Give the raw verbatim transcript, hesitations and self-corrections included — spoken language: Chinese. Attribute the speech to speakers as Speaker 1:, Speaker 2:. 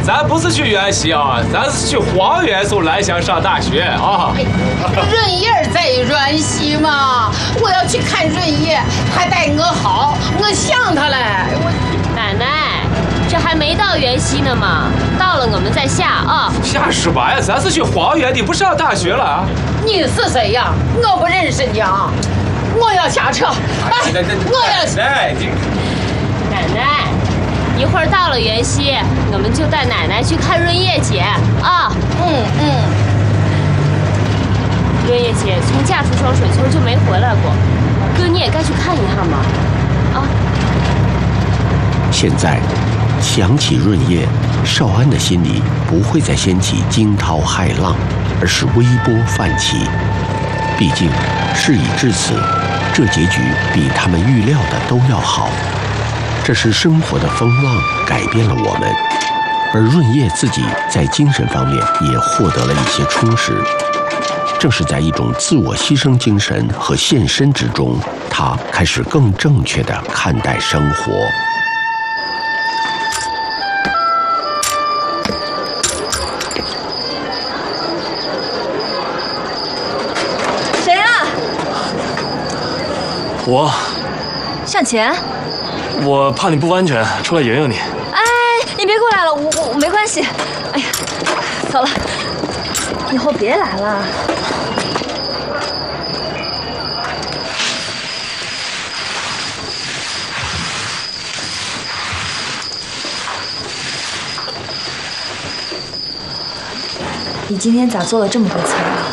Speaker 1: 咱不是去院西啊，咱是去黄元送兰香上大学啊。
Speaker 2: 润叶在院西嘛，我要去看润叶，他待我好，我想他嘞。我
Speaker 3: 奶奶，这还没到元西呢嘛，到了我们再下啊。
Speaker 1: 下什么呀？咱是去黄元的，不上大学了啊。
Speaker 2: 你是谁呀？我不认识你啊！我要下车，哎，我要下。
Speaker 3: 奶奶，一会儿到了元西，我们就带奶奶去看润叶姐啊。
Speaker 2: 嗯嗯。
Speaker 3: 润叶姐从嫁出双水村就没回来过，哥你也该去看一看嘛。啊。
Speaker 4: 现在想起润叶，少安的心里不会再掀起惊涛骇浪，而是微波泛起。毕竟事已至此，这结局比他们预料的都要好。这是生活的风浪改变了我们，而润叶自己在精神方面也获得了一些充实。正是在一种自我牺牲精神和献身之中，他开始更正确地看待生活。
Speaker 5: 谁啊？
Speaker 6: 我。
Speaker 5: 向前。
Speaker 6: 我怕你不安全，出来迎迎你。
Speaker 5: 哎，你别过来了，我我我没关系。哎呀，走了，以后别来了。你今天咋做了这么多菜啊？